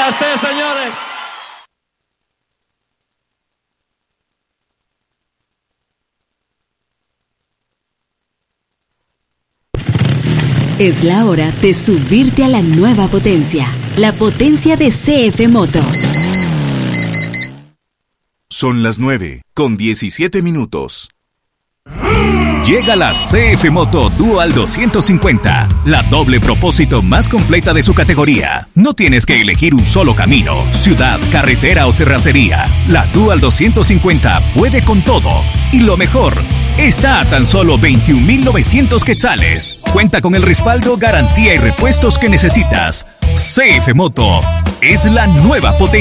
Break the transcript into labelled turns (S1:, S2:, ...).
S1: placer, señores.
S2: Es la hora de subirte a la nueva potencia, la potencia de CF Moto.
S3: Son las 9:17.
S4: Llega la CF Moto Dual 250, la doble propósito más completa de su categoría. No tienes que elegir un solo camino, ciudad, carretera o terracería. La Dual 250 puede con todo. Y lo mejor, está a tan solo 21.900 quetzales. Cuenta con el respaldo, garantía y repuestos que necesitas. CF Moto es la nueva potencia.